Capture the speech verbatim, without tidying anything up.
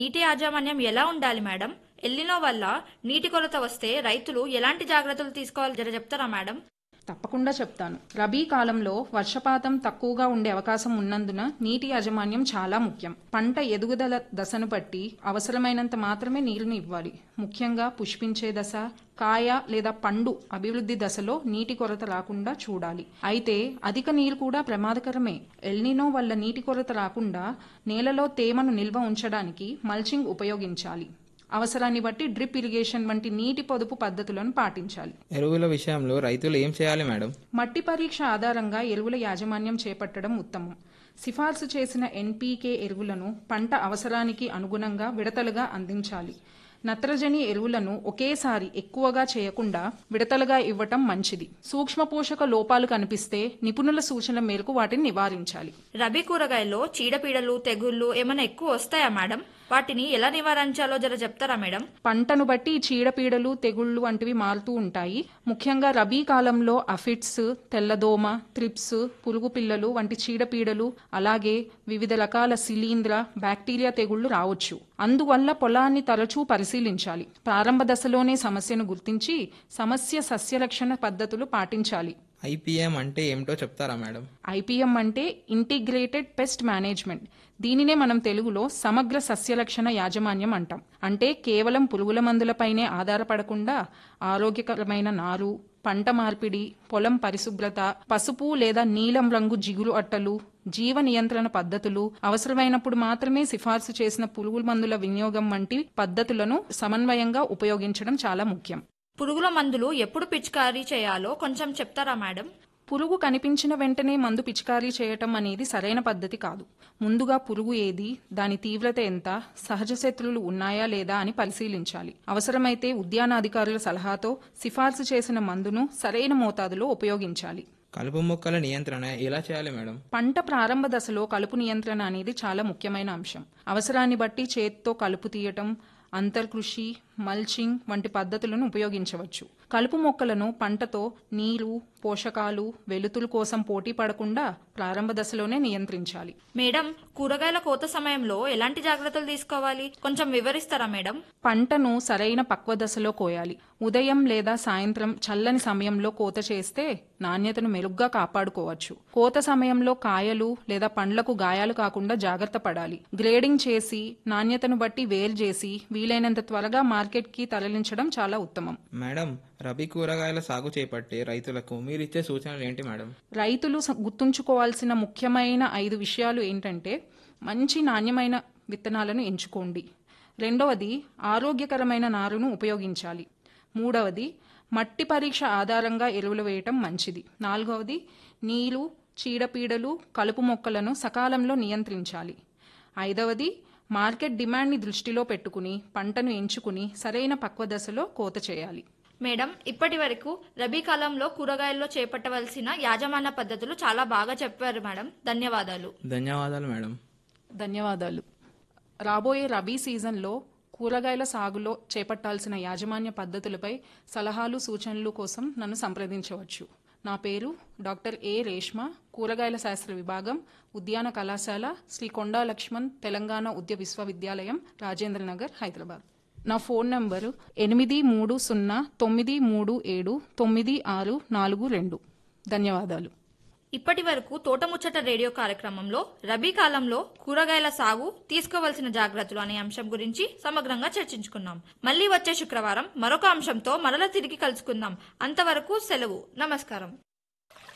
నీటి యాజమాన్యం ఎలా ఉండాలి మేడం? ఎల్నినో వల్ల నీటి కొరత వస్తే రైతులు ఎలాంటి జాగ్రత్తలు తీసుకోవాలి జర చెప్తారా మేడం? తప్పకుండా చెప్తాను. రబీ కాలంలో వర్షపాతం తక్కువగా ఉండే అవకాశం ఉన్నందున నీటి యాజమాన్యం చాలా ముఖ్యం. పంట ఎదుగుదల దశను బట్టి అవసరమైనంత మాత్రమే నీరుని ఇవ్వాలి. ముఖ్యంగా పుష్పించే దశ, కాయ లేదా పండు అభివృద్ధి దశలో నీటి కొరత రాకుండా చూడాలి. అయితే అధిక నీరు కూడా ప్రమాదకరమే. ఎల్నినో వల్ల నీటి కొరత రాకుండా నేలలో తేమను నిల్వ ఉంచడానికి మల్చింగ్ ఉపయోగించాలి. అవసరాన్ని బట్టి డ్రిప్ ఇరిగేషన్ వంటి నీటి పొదుపు పద్ధతులను పాటించాలి. ఎరువుల విషయంలో రైతులు ఏం చేయాలి మేడం? మట్టి పరీక్ష ఆధారంగా ఎరువుల యాజమాన్యం చేపట్టడం ఉత్తమం. సిఫార్సు చేసిన ఎన్పీకే ఎరువులను పంట అవసరానికి అనుగుణంగా విడతలుగా అందించాలి. నత్రజని ఎరువులను ఒకేసారి ఎక్కువగా చేయకుండా విడతలుగా ఇవ్వటం మంచిది. సూక్ష్మ పోషక లోపాలు కనిపిస్తే నిపుణుల సూచనల మేరకు వాటిని నివారించాలి. రబీ కూరగాయల్లో చీడపీడలు, తెగుళ్లు ఏమైనా ఎక్కువ వస్తాయా మేడం? వాటిని ఎలా నివారించాలో జర చెప్తారా మేడం? పంటను బట్టి చీడపీడలు, తెగుళ్లు వంటివి మారుతూ ఉంటాయి. ముఖ్యంగా రబీ కాలంలో అఫిడ్స్, తెల్లదోమ, త్రిప్స్, పురుగు పిల్లలు వంటి చీడపీడలు, అలాగే వివిధ రకాల శిలీంధ్ర, బ్యాక్టీరియా తెగుళ్లు రావచ్చు. అందువల్ల పొలాన్ని తరచూ పరిశీలించాలి. ప్రారంభ దశలోనే సమస్యను గుర్తించి సమస్య సస్యరక్షణ పద్ధతులు పాటించాలి. ఐపీఎం అంటే ఏమిటో చెప్తారా మేడం? ఐపీఎం అంటే ఇంటిగ్రేటెడ్ పెస్ట్ మేనేజ్మెంట్. దీనినే మనం తెలుగులో సమగ్ర సస్యరక్షణ యాజమాన్యం అంటాం. అంటే కేవలం పురుగుల మందులపైనే ఆధారపడకుండా ఆరోగ్యకరమైన నారు, పంట మార్పిడి, పొలం పరిశుభ్రత, పసుపు లేదా నీలం రంగు జిగురు అట్టలు, జీవ నియంత్రణ పద్ధతులు, అవసరమైనప్పుడు మాత్రమే సిఫార్సు చేసిన పురుగుల మందుల వినియోగం వంటి పద్ధతులను సమన్వయంగా ఉపయోగించడం చాలా ముఖ్యం. పురుగుల మందులు ఎప్పుడు పిచికారీ చేయాలో కొంచెం చెప్తారా మేడం? పురుగు కనిపించిన వెంటనే మందు పిచికారీ చేయటం అనేది సరైన పద్ధతి కాదు. ముందుగా పురుగు ఏది, దాని తీవ్రత ఎంత, సహజ శత్రువులు ఉన్నాయా లేదా అని పరిశీలించాలి. అవసరమైతే ఉద్యాన అధికారుల సలహాతో సిఫార్సు చేసిన మందును సరైన మోతాదులో ఉపయోగించాలి. కలుపు మొక్కల నియంత్రణ ఎలా చేయాలి మేడం? పంట ప్రారంభ దశలో కలుపు నియంత్రణ అనేది చాలా ముఖ్యమైన అంశం. అవసరాన్ని బట్టి చేత్తో కలుపు తీయటం, అంతర్కృషి, మల్చింగ్ వంటి పద్ధతులను ఉపయోగించవచ్చు. కలుపు మొక్కలను పంటతో నీరు, పోషకాలు, వెలుతురు కోసం పోటీ పడకుండా ప్రారంభ దశలోనే నియంత్రించాలి. మేడం, కూరగాయల కోత సమయంలో ఎలాంటి జాగ్రత్తలు తీసుకోవాలి కొంచెం వివరిస్తారా మేడం? పంటను సరైన పక్వ దశలో కోయాలి. ఉదయం లేదా సాయంత్రం చల్లని సమయంలో కోత చేస్తే నాణ్యతను మెరుగ్గా కాపాడుకోవచ్చు. కోత సమయంలో కాయలు లేదా పండ్లకు గాయాలు కాకుండా జాగ్రత్త పడాలి. గ్రేడింగ్ చేసి నాణ్యతను బట్టి వేరు చేసి వీలైనంత త్వరగా మార్కెట్కి తరలించడం చాలా ఉత్తమం. మేడం, రబీ కూరగాయల సాగు చేపట్టే రైతులకు మీరిచ్చే సూచనలు ఏంటి మేడం? రైతులు గుర్తుంచుకోవాల్సిన ముఖ్యమైన ఐదు విషయాలు ఏంటంటే, మంచి నాణ్యమైన విత్తనాలను ఎంచుకోండి. రెండవది, ఆరోగ్యకరమైన నారును ఉపయోగించాలి. మూడవది, మట్టి పరీక్ష ఆధారంగా ఎరువులు వేయటం మంచిది. నాలుగవది, నీరు, చీడపీడలు, కలుపు మొక్కలను సకాలంలో నియంత్రించాలి. ఐదవది, మార్కెట్ డిమాండ్ని దృష్టిలో పెట్టుకుని పంటను ఎంచుకుని సరైన పక్వ దశలో కోత చేయాలి. మేడం, ఇప్పటి వరకు రబీ కాలంలో కూరగాయల్లో చేపట్టవలసిన యాజమాన్య పద్ధతులు చాలా బాగా చెప్పారు మేడం. ధన్యవాదాలు. ధన్యవాదాలు మేడం. ధన్యవాదాలు. రాబోయే రబీ సీజన్లో కూరగాయల సాగులో చేపట్టాల్సిన యాజమాన్య పద్ధతులపై సలహాలు, సూచనలు కోసం నన్ను సంప్రదించవచ్చు. నా పేరు డాక్టర్ ఏ రేష్మ, కూరగాయల శాస్త్ర విభాగం, ఉద్యాన కళాశాల, శ్రీ కొండా లక్ష్మణ్ తెలంగాణ ఉద్య విశ్వవిద్యాలయం, రాజేంద్రనగర్, హైదరాబాద్. నా ఫోన్ నంబరు ఎనిమిది మూడు సున్నా తొమ్మిది మూడు ఏడు తొమ్మిది ఆరు నాలుగు రెండు. ధన్యవాదాలు. ఇప్పటి వరకు తోటముచ్చట రేడియో కార్యక్రమంలో రబీ కాలంలో కూరగాయల సాగు తీసుకోవలసిన జాగ్రత్తలు అనే అంశం గురించి సమగ్రంగా చర్చించుకున్నాం. మళ్లీ వచ్చే శుక్రవారం మరొక అంశంతో మరల తిరిగి కలుసుకుందాం. అంతవరకు సెలవు. నమస్కారం.